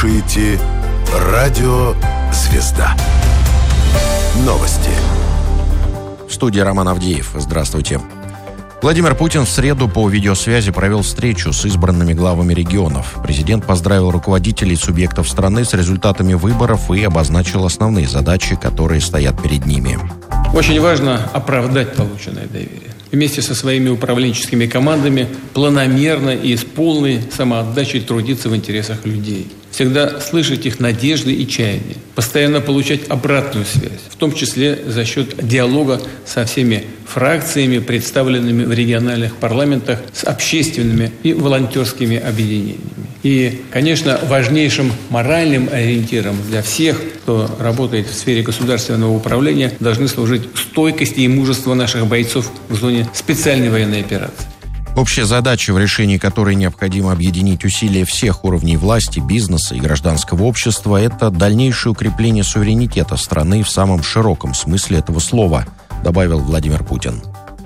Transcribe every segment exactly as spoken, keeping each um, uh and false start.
слушаете «Радио Звезда». Новости. В студии Роман Авдеев. Здравствуйте. Владимир Путин в среду по видеосвязи провел встречу с избранными главами регионов. Президент поздравил руководителей субъектов страны с результатами выборов и обозначил основные задачи, которые стоят перед ними. Очень важно оправдать полученное доверие. Вместе со своими управленческими командами планомерно и с полной самоотдачей трудиться в интересах людей. Всегда слышать их надежды и чаяния. Постоянно получать обратную связь, в том числе за счет диалога со всеми фракциями, представленными в региональных парламентах, с общественными и волонтерскими объединениями. И, конечно, важнейшим моральным ориентиром для всех, кто работает в сфере государственного управления, должны служить стойкость и мужество наших бойцов в зоне специальной военной операции. Общая задача, в решении которой необходимо объединить усилия всех уровней власти, бизнеса и гражданского общества, это дальнейшее укрепление суверенитета страны в самом широком смысле этого слова, добавил Владимир Путин.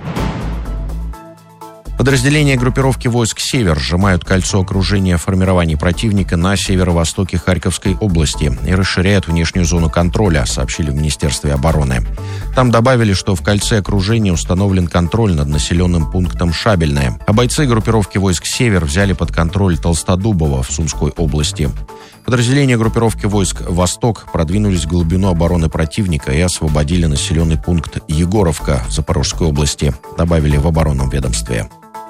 Подразделения группировки войск «Север» сжимают кольцо окружения формирований противника на северо-востоке Харьковской области и расширяют внешнюю зону контроля, сообщили в Министерстве обороны. Там добавили, что в кольце окружения установлен контроль над населенным пунктом Шабельное, а бойцы группировки войск «Север» взяли под контроль Толстодубово в Сумской области. Подразделения группировки войск «Восток» продвинулись в глубину обороны противника и освободили населенный пункт Егоровка в Запорожской области, добавили в оборонном ведомстве.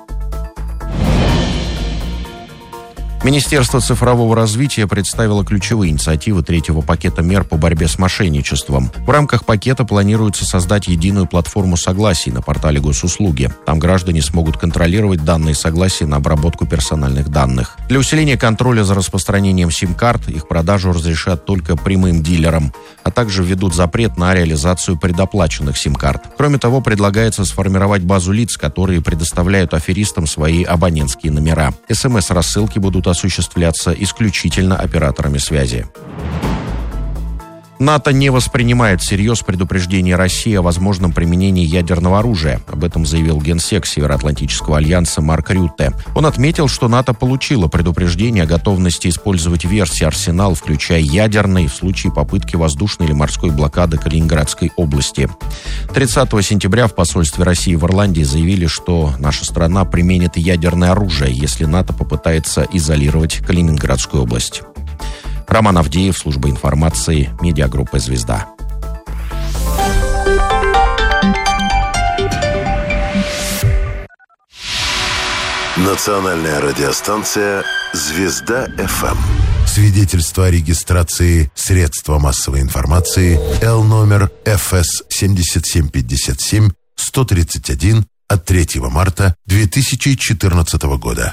Министерство цифрового развития представило ключевые инициативы третьего пакета мер по борьбе с мошенничеством. В рамках пакета планируется создать единую платформу согласий на портале госуслуги. Там граждане смогут контролировать данные согласия на обработку персональных данных. Для усиления контроля за распространением сим-карт их продажу разрешат только прямым дилерам, а также введут запрет на реализацию предоплаченных сим-карт. Кроме того, предлагается сформировать базу лиц, которые предоставляют аферистам свои абонентские номера. эс эм эс-рассылки будут осуществляться исключительно операторами связи. НАТО не воспринимает всерьез предупреждение России о возможном применении ядерного оружия. Об этом заявил генсек Североатлантического альянса Марк Рютте. Он отметил, что НАТО получило предупреждение о готовности использовать версии «Арсенал», включая ядерный, в случае попытки воздушной или морской блокады Калининградской области. тридцатого сентября в посольстве России в Ирландии заявили, что наша страна применит ядерное оружие, если НАТО попытается изолировать Калининградскую область. Роман Авдеев, служба информации, медиагруппа «Звезда». Национальная радиостанция «Звезда эф эм». Свидетельство о регистрации средства массовой информации Л номер эф эс семь семь пять семь сто тридцать один от третьего марта две тысячи четырнадцатого года.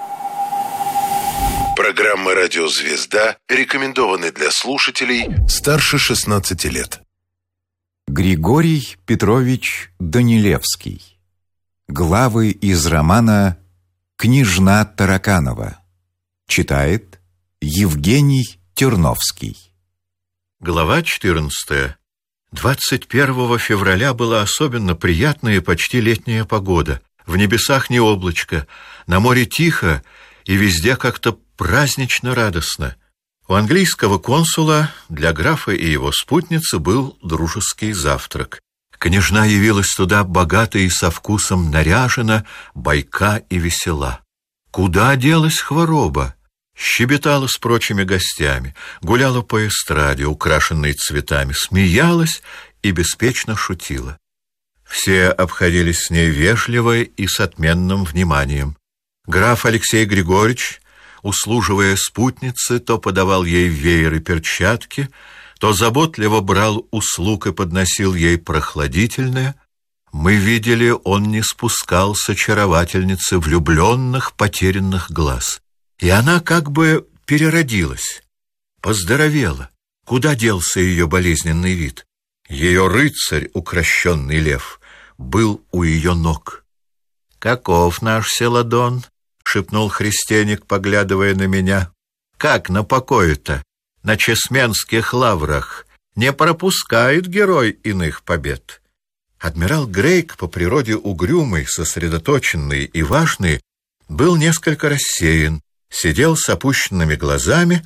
Программа «Радио Звезда» рекомендованы для слушателей старше шестнадцати лет. Григорий Петрович Данилевский. Главы из романа «Княжна Тараканова». Читает Евгений Терновский. Глава четырнадцатая. двадцать первого февраля была особенно приятная и почти летняя погода. В небесах не облачко, на море тихо и везде как-то празднично радостно. У английского консула для графа и его спутницы был дружеский завтрак. Княжна явилась туда богата и со вкусом наряжена, бойка и весела. Куда делась хвороба? Щебетала с прочими гостями, гуляла по эстраде, украшенной цветами, смеялась и беспечно шутила. Все обходились с ней вежливо и с отменным вниманием. Граф Алексей Григорьевич, услуживая спутнице, то подавал ей веер и перчатки, то заботливо брал услуг и подносил ей прохладительное. Мы видели, он не спускал с очаровательницы влюбленных, потерянных глаз. И она как бы переродилась, поздоровела. Куда делся ее болезненный вид? Ее рыцарь, укращенный лев, был у ее ног. «Каков наш Селадон?» — шепнул христианик, поглядывая на меня. «Как на покое-то? На чесменских лаврах не пропускает герой иных побед». Адмирал Грейк, по природе угрюмый, сосредоточенный и важный, был несколько рассеян, сидел с опущенными глазами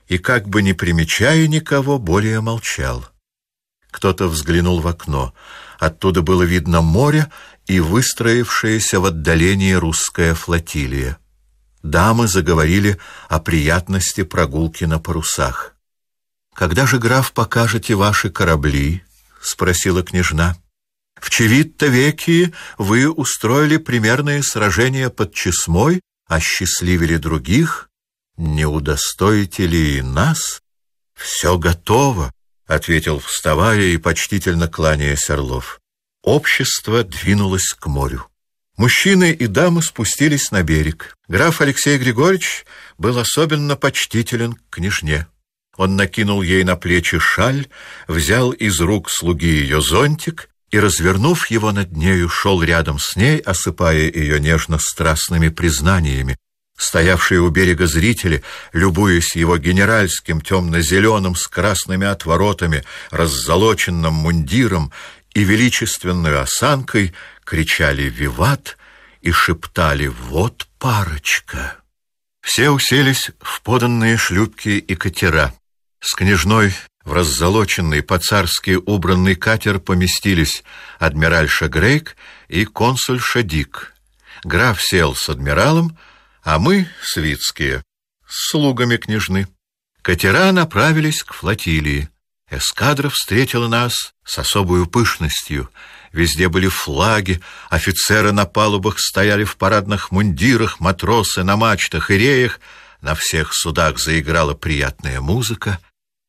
и, как бы не примечая никого, более молчал. Кто-то взглянул в окно. Оттуда было видно море и выстроившаяся в отдалении русская флотилия. Дамы заговорили о приятности прогулки на парусах. «Когда же, граф, покажете ваши корабли?» — спросила княжна. «В Чевитто-Векии вы устроили примерные сражения под Чесмой, осчастливили других. Не удостоите ли и нас?» «Все готово», — ответил, вставая и почтительно кланяясь Орлов. Общество двинулось к морю. Мужчины и дамы спустились на берег. Граф Алексей Григорьевич был особенно почтителен к княжне. Он накинул ей на плечи шаль, взял из рук слуги ее зонтик и, развернув его над нею, шел рядом с ней, осыпая ее нежно-страстными признаниями. Стоявшие у берега зрители, любуясь его генеральским темно-зеленым с красными отворотами, раззолоченным мундиром и величественной осанкой, кричали «Виват!» и шептали «Вот парочка!». Все уселись в поданные шлюпки и катера. С княжной в раззолоченный по-царски убранный катер поместились адмиральша Грейк и консульша Дик. Граф сел с адмиралом, а мы, свитские, с слугами княжны. Катера направились к флотилии. Эскадра встретила нас с особою пышностью. Везде были флаги, офицеры на палубах стояли в парадных мундирах, матросы на мачтах и реях. На всех судах заиграла приятная музыка.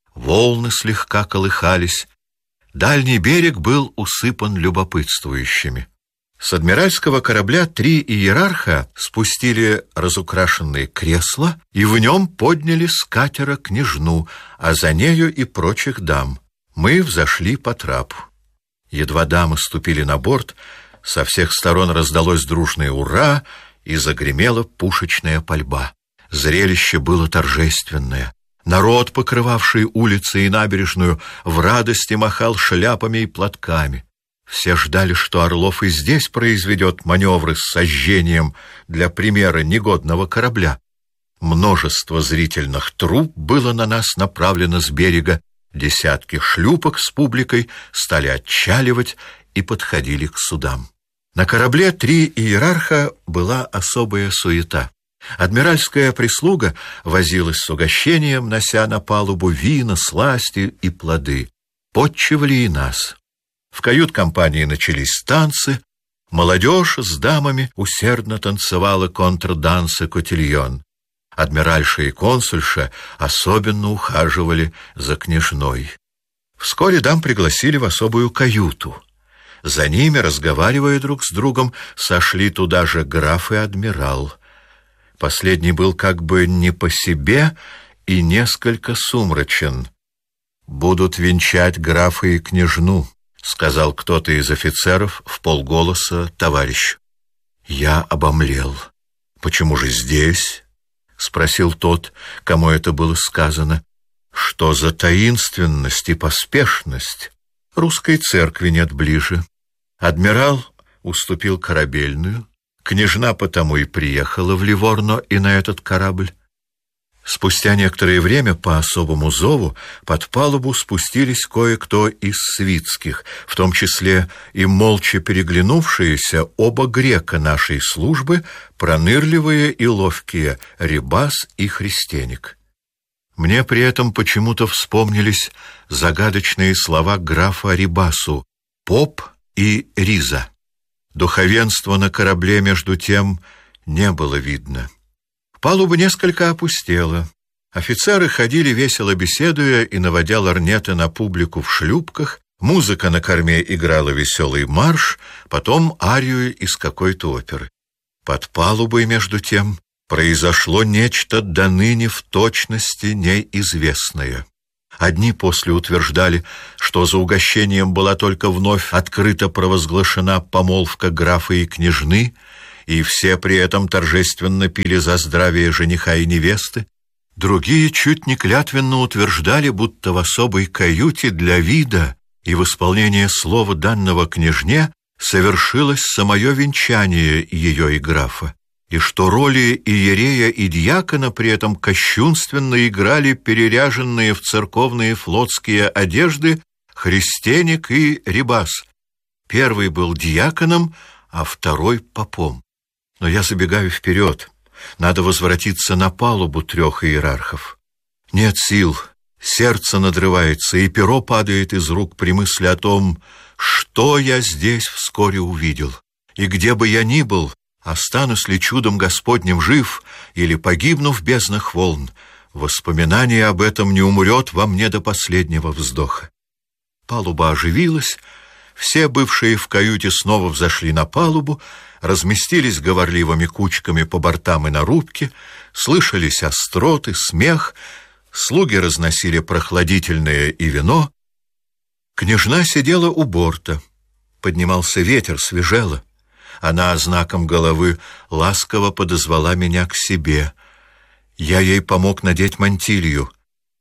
Волны слегка колыхались. Дальний берег был усыпан любопытствующими. С адмиральского корабля три иерарха спустили разукрашенные кресла и в нем подняли с катера княжну, а за нею и прочих дам. Мы взошли по трапу. Едва дамы ступили на борт, со всех сторон раздалось дружное «Ура!» и загремела пушечная пальба. Зрелище было торжественное. Народ, покрывавший улицы и набережную, в радости махал шляпами и платками. Все ждали, что Орлов и здесь произведет маневры с сожжением для примера негодного корабля. Множество зрительных труб было на нас направлено с берега. Десятки шлюпок с публикой стали отчаливать и подходили к судам. На корабле «Три иерарха» была особая суета. Адмиральская прислуга возилась с угощением, нося на палубу вина, сласти и плоды. Подчивали и нас. В кают-компании начались танцы. Молодежь с дамами усердно танцевала контрданс и котильон. Адмиральша и консульша особенно ухаживали за княжной. Вскоре дам пригласили в особую каюту. За ними, разговаривая друг с другом, сошли туда же граф и адмирал. Последний был как бы не по себе и несколько сумрачен. «Будут венчать графа и княжну», — сказал кто-то из офицеров вполголоса товарищу. Я обомлел. «Почему же здесь?» — спросил тот, кому это было сказано. «Что за таинственность и поспешность? Русской церкви нет ближе. Адмирал уступил корабельную, княжна потому и приехала в Ливорно и на этот корабль». Спустя некоторое время по особому зову под палубу спустились кое-кто из свитских, в том числе и молча переглянувшиеся оба грека нашей службы, пронырливые и ловкие Рибас и Христеник. Мне при этом почему-то вспомнились загадочные слова графа Рибасу «поп» и «риза». Духовенства на корабле, между тем, не было видно. Палуба несколько опустела. Офицеры ходили весело беседуя и наводя лорнеты на публику в шлюпках. Музыка на корме играла веселый марш, потом арию из какой-то оперы. Под палубой, между тем, произошло нечто доныне в точности неизвестное. Одни после утверждали, что за угощением была только вновь открыто провозглашена помолвка графа и княжны, и все при этом торжественно пили за здравие жениха и невесты. Другие чуть не клятвенно утверждали, будто в особой каюте для вида и в исполнение слова данного княжне совершилось самое венчание ее и графа. и что роли иерея и дьякона при этом кощунственно играли переряженные в церковные флотские одежды христеник и рибас. Первый был дьяконом, а второй — попом. Но я забегаю вперед. Надо возвратиться на палубу трех иерархов. Нет сил, сердце надрывается, и перо падает из рук при мысли о том, что я здесь вскоре увидел. И где бы я ни был, останусь ли чудом Господним жив или погибну в безднах волн, воспоминание об этом не умрет во мне до последнего вздоха. Палуба оживилась, все бывшие в каюте снова взошли на палубу, разместились говорливыми кучками по бортам и на рубке, слышались остроты, смех, слуги разносили прохладительное и вино. Княжна сидела у борта, поднимался ветер, свежело. Она знаком головы ласково подозвала меня к себе. Я ей помог надеть мантилью.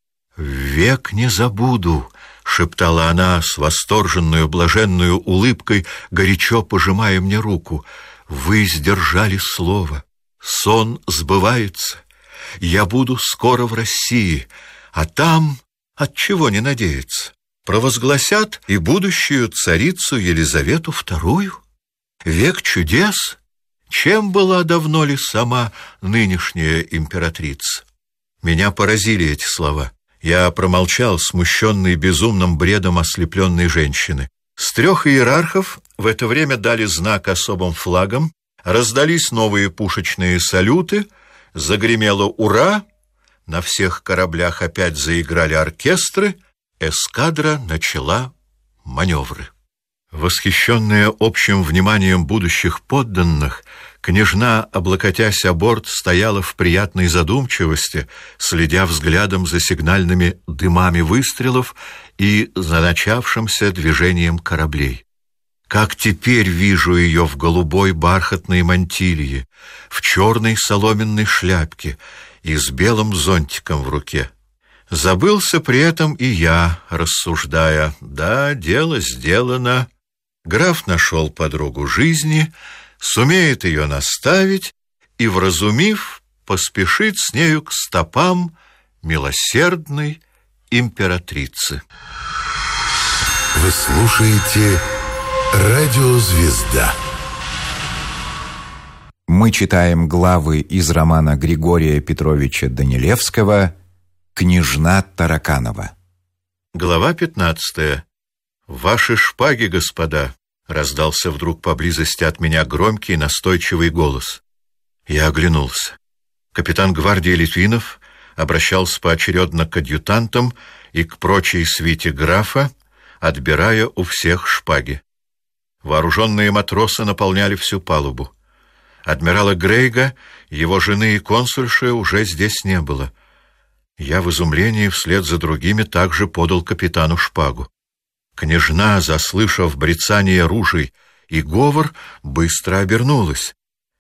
«Век не забуду», — шептала она с восторженную блаженную улыбкой, горячо пожимая мне руку. «Вы сдержали слово. Сон сбывается. Я буду скоро в России, а там отчего не надеяться? Провозгласят и будущую царицу Елизавету вторую. Век чудес. Чем была давно ли сама нынешняя императрица?» Меня поразили эти слова. Я промолчал, смущенный безумным бредом ослепленной женщины. С трех иерархов в это время дали знак особым флагом, раздались новые пушечные салюты, загремело «Ура!», на всех кораблях опять заиграли оркестры, эскадра начала маневры. Восхищенная общим вниманием будущих подданных, княжна, облокотясь о борт, стояла в приятной задумчивости, следя взглядом за сигнальными дымами выстрелов и за начавшимся движением кораблей. Как теперь вижу ее в голубой бархатной мантилье, в черной соломенной шляпке и с белым зонтиком в руке. Забылся при этом и я, рассуждая: да, дело сделано. Граф нашел подругу жизни, сумеет ее наставить и, вразумив, поспешит с нею к стопам милосердной императрицы. Вы слушаете «Радио Звезда». Мы читаем главы из романа Григория Петровича Данилевского «Княжна Тараканова». Глава пятнадцатая. «Ваши шпаги, господа!» — раздался вдруг поблизости от меня громкий настойчивый голос. Я оглянулся. Капитан гвардии Литвинов обращался поочередно к адъютантам и к прочей свите графа, отбирая у всех шпаги. Вооруженные матросы наполняли всю палубу. Адмирала Грейга, его жены и консульши уже здесь не было. Я в изумлении вслед за другими также подал капитану шпагу. Княжна, заслышав брецание ружей и говор, быстро обернулась.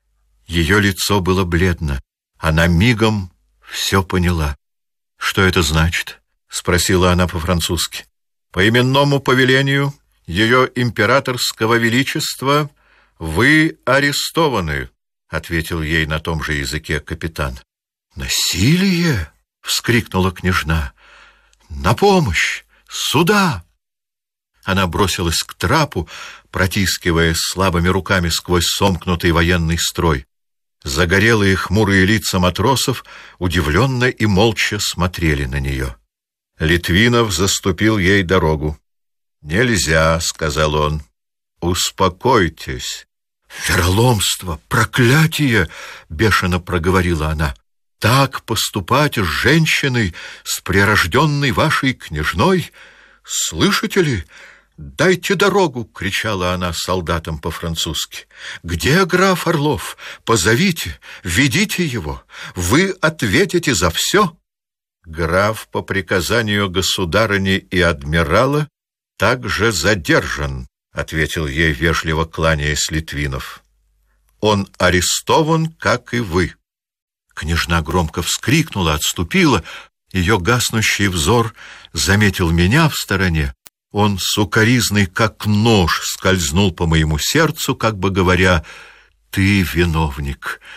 Ее лицо было бледно. Она мигом все поняла. «Что это значит?» — спросила она по-французски. «По именному повелению ее императорского величества вы арестованы», — ответил ей на том же языке капитан. «Насилие!» — вскрикнула княжна. «На помощь! Сюда!» Она бросилась к трапу, протискиваясь слабыми руками сквозь сомкнутый военный строй. Загорелые хмурые лица матросов удивленно и молча смотрели на нее. Литвинов заступил ей дорогу. «Нельзя», — сказал он. «Успокойтесь». «Вероломство, проклятие!» — бешено проговорила она. «Так поступать с женщиной, с прирожденной вашей княжной? Слышите ли? Дайте дорогу!» — кричала она солдатам по-французски. «Где граф Орлов? Позовите, ведите его. Вы ответите за все». «Граф по приказанию государыни и адмирала также задержан», — ответил ей, вежливо кланяясь, Литвинов. «Он арестован, как и вы». Княжна громко вскрикнула, отступила. Ее гаснущий взор заметил меня в стороне. Он сукоризный, как нож, скользнул по моему сердцу, как бы говоря: «Ты виновник,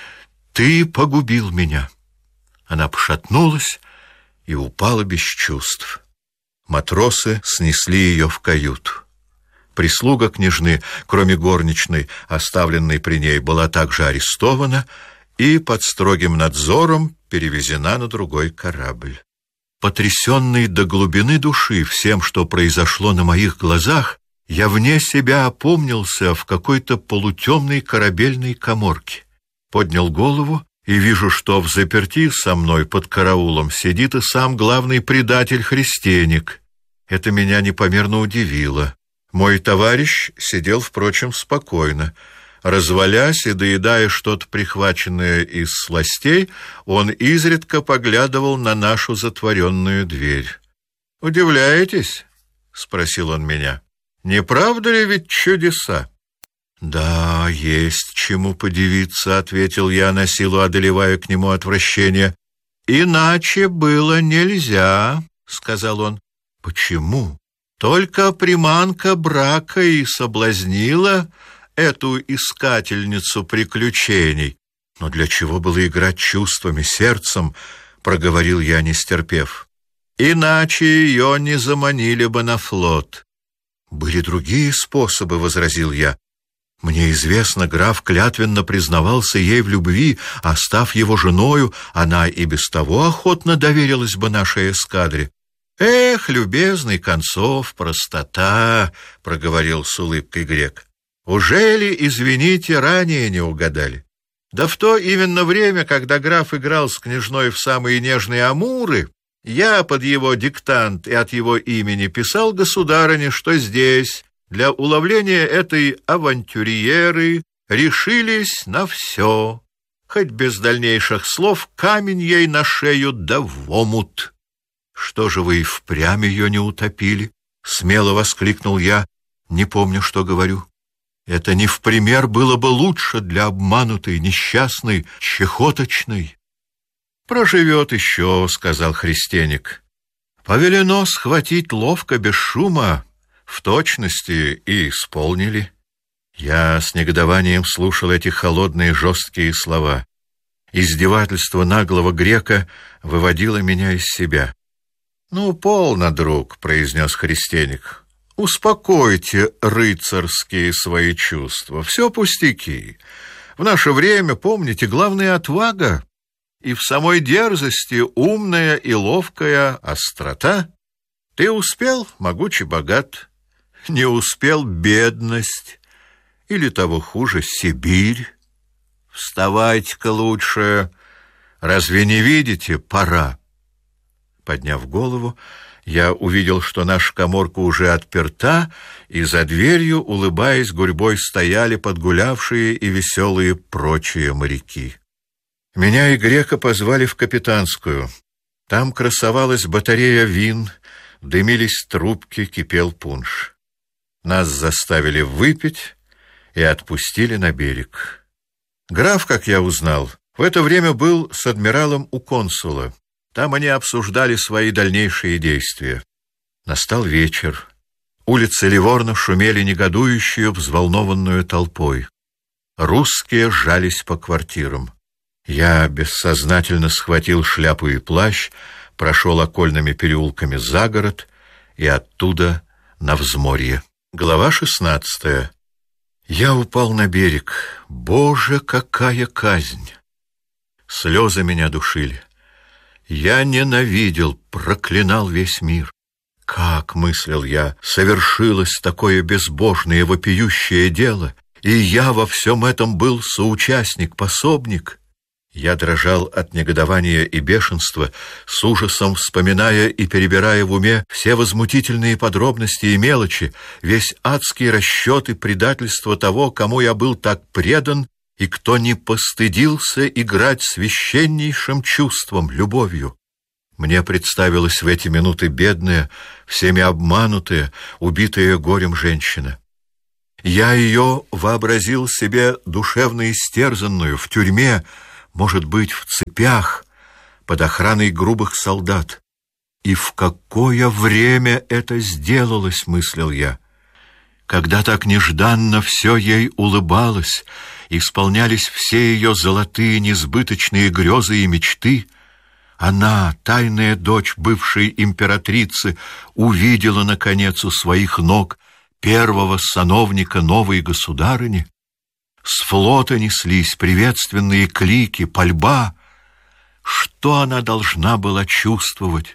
ты погубил меня». Она пошатнулась и упала без чувств. Матросы снесли ее в каюту. Прислуга княжны, кроме горничной, оставленной при ней, была также арестована и под строгим надзором перевезена на другой корабль. Потрясенный до глубины души всем, что произошло на моих глазах, я вне себя опомнился в какой-то полутемной корабельной каморке. Поднял голову и вижу, что взаперти со мной под караулом сидит и сам главный предатель-христианик. Это меня непомерно удивило. Мой товарищ сидел, впрочем, спокойно. Развалясь и доедая что-то прихваченное из сластей, он изредка поглядывал на нашу затворенную дверь. «Удивляетесь?» — спросил он меня. «Не правда ли ведь чудеса?» «Да, есть чему подивиться», — ответил я, насилу одолевая к нему отвращение. «Иначе было нельзя», — сказал он. «Почему? Только приманка брака и соблазнила эту искательницу приключений. Но для чего было играть чувствами, сердцем?» — проговорил я, не стерпев. «Иначе ее не заманили бы на флот». «Были другие способы», — возразил я. «Мне известно, граф клятвенно признавался ей в любви, а став его женою, она и без того охотно доверилась бы нашей эскадре». «Эх, любезный Концов, простота!» — проговорил с улыбкой грек. «Ужели, извините, ранее не угадали? Да в то именно время, когда граф играл с княжной в самые нежные амуры, я под его диктант и от его имени писал государыне, что здесь, для уловления этой авантюриеры, решились на все, хоть без дальнейших слов камень ей на шею да в омут». «Что же вы и впрямь ее не утопили?» — смело воскликнул я, не помню, что говорю. «Это не в пример было бы лучше для обманутой, несчастной, чехоточной». «Проживет еще», — сказал христианик. «Повелено схватить ловко, без шума, в точности и исполнили». Я с негодованием слушал эти холодные жесткие слова. Издевательство наглого грека выводило меня из себя. «Ну, полно, друг», — произнес христианик. «Успокойте рыцарские свои чувства. Все пустяки. В наше время, помните, главная отвага, и в самой дерзости умная и ловкая острота. Ты успел, могуч и богат. Не успел — бедность. Или того хуже — Сибирь. Вставайте-ка лучше. Разве не видите, пора?» Подняв голову, я увидел, что наша каморка уже отперта, и за дверью, улыбаясь гурьбой, стояли подгулявшие и веселые прочие моряки. Меня и грека позвали в капитанскую. Там красовалась батарея вин, дымились трубки, кипел пунш. Нас заставили выпить и отпустили на берег. Граф, как я узнал, в это время был с адмиралом у консула. Там они обсуждали свои дальнейшие действия. Настал вечер. Улицы Ливорно шумели негодующую, взволнованную толпой. Русские сжались по квартирам. Я бессознательно схватил шляпу и плащ, прошел окольными переулками за город и оттуда на взморье. Глава шестнадцатая. Я упал на берег. Боже, какая казнь! Слезы меня душили. Я ненавидел, проклинал весь мир. Как, мыслил я, совершилось такое безбожное, вопиющее дело, и я во всем этом был соучастник, пособник. Я дрожал от негодования и бешенства, с ужасом вспоминая и перебирая в уме все возмутительные подробности и мелочи, весь адский расчет и предательство того, кому я был так предан, и кто не постыдился играть священнейшим чувством, любовью. Мне представилась в эти минуты бедная, всеми обманутая, убитая горем женщина. Я ее вообразил себе душевно истерзанную, в тюрьме, может быть, в цепях, под охраной грубых солдат. И в какое время это сделалось, мыслил я, когда так нежданно все ей улыбалось, исполнялись все ее золотые несбыточные грезы и мечты, она, тайная дочь бывшей императрицы, увидела, наконец, у своих ног первого сановника новой государыни. С флота неслись приветственные клики, пальба. Что она должна была чувствовать?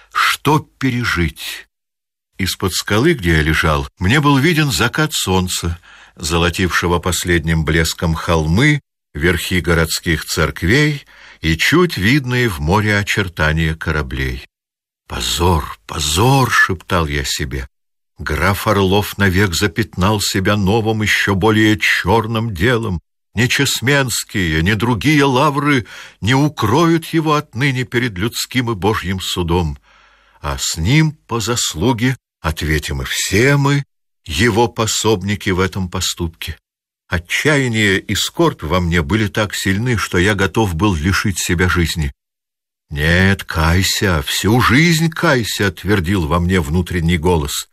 Что пережить? Из-под скалы, где я лежал, мне был виден закат солнца, золотившего последним блеском холмы, верхи городских церквей и чуть видные в море очертания кораблей. «Позор, позор!» — шептал я себе. Граф Орлов навек запятнал себя новым, еще более черным делом. Ни чесменские, ни другие лавры не укроют его отныне перед людским и божьим судом. А с ним по заслуге ответим и все мы, его пособники в этом поступке. Отчаяние и скорбь во мне были так сильны, что я готов был лишить себя жизни. «Нет, кайся, всю жизнь кайся», — твердил во мне внутренний голос.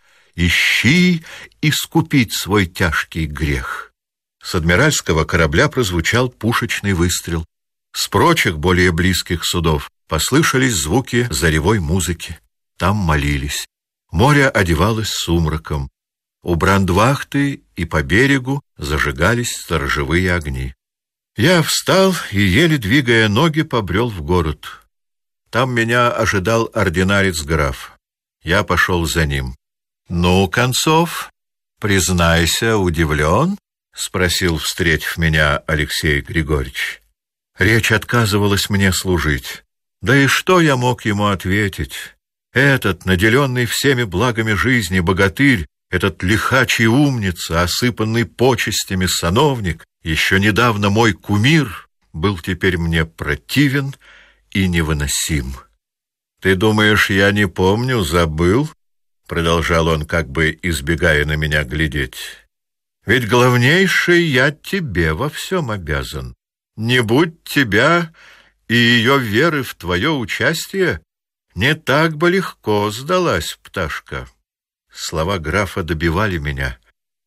«Ищи искупить свой тяжкий грех». С адмиральского корабля прозвучал пушечный выстрел. С прочих, более близких судов послышались звуки заревой музыки. Там молились. Море одевалось сумраком. У брандвахты и по берегу зажигались сторожевые огни. Я встал и, еле двигая ноги, побрел в город. Там меня ожидал ординарец-граф. Я пошел за ним. «Ну, Концов, признайся, удивлен?» — спросил, встретив меня, Алексей Григорьевич. Речь отказывалась мне служить. Да и что я мог ему ответить? Этот, наделенный всеми благами жизни богатырь, этот лихачий умница, осыпанный почестями сановник, еще недавно мой кумир, был теперь мне противен и невыносим. «Ты думаешь, я не помню, забыл?» — продолжал он, как бы избегая на меня глядеть. «Ведь главнейший я тебе во всем обязан. Не будь тебя и ее веры в твое участие, не так бы легко сдалась пташка». Слова графа добивали меня.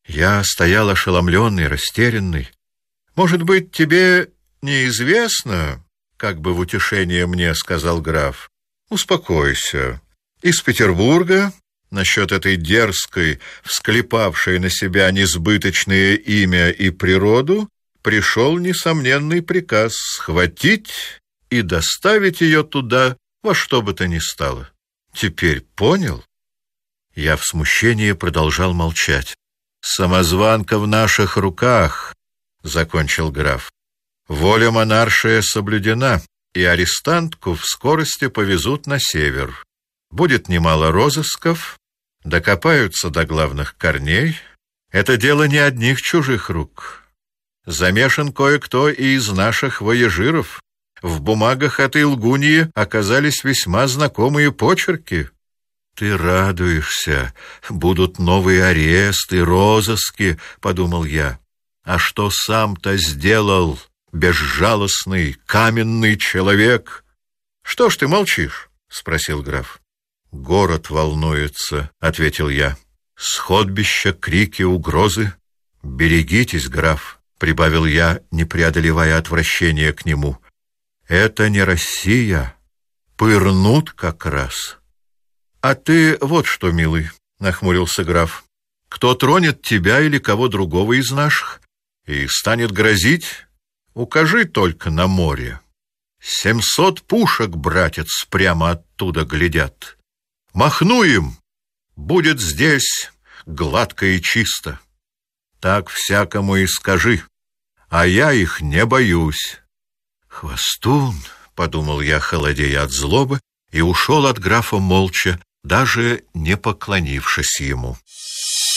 Я стоял ошеломленный, растерянный. «Может быть, тебе неизвестно, как бы в утешение мне сказал граф? Успокойся. Из Петербурга насчет этой дерзкой, всклепавшей на себя несбыточное имя и природу, пришел несомненный приказ схватить и доставить ее туда во что бы то ни стало. Теперь понял?» Я в смущении продолжал молчать. «Самозванка в наших руках», — закончил граф. «Воля монаршая соблюдена, и арестантку в скорости повезут на север. Будет немало розысков, докопаются до главных корней. Это дело не одних чужих рук. Замешан кое-кто и из наших вояжиров. В бумагах этой лгуньи оказались весьма знакомые почерки». «Ты радуешься, будут новые аресты, розыски», — подумал я. «А что сам-то сделал, безжалостный, каменный человек?» «Что ж ты молчишь?» — спросил граф. «Город волнуется», — ответил я. «Сходбища, крики, угрозы. Берегитесь, граф», — прибавил я, не преодолевая отвращения к нему. «Это не Россия. Пырнут как раз». «А ты вот что, милый», — нахмурился граф, — «кто тронет тебя или кого другого из наших и станет грозить, укажи только на море. Семьсот пушек, братец, прямо оттуда глядят. Махну им, будет здесь гладко и чисто. Так всякому и скажи, а я их не боюсь». «Хвостун», — подумал я, холодея от злобы, и ушел от графа молча, даже не поклонившись ему.